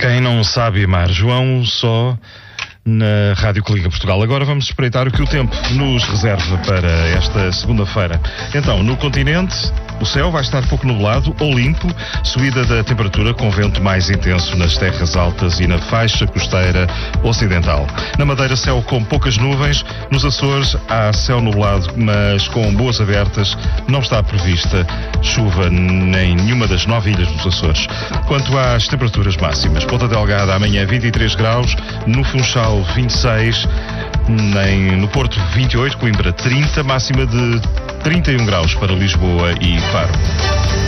Quem não sabe amar, João Só na Rádio Clínica Portugal. Agora vamos espreitar o que o tempo nos reserva para esta segunda-feira. Então, no continente, o céu vai estar pouco nublado ou limpo, subida da temperatura com vento mais intenso nas terras altas e na faixa costeira ocidental. Na Madeira, céu com poucas nuvens. Nos Açores, há céu nublado, mas com boas abertas. Não está prevista chuva em nenhuma das 9 ilhas dos Açores. Quanto às temperaturas máximas, Ponta Delgada amanhã 23 graus, no Funchal 26, no Porto 28, Coimbra 30, máxima de 31 graus para Lisboa e Faro.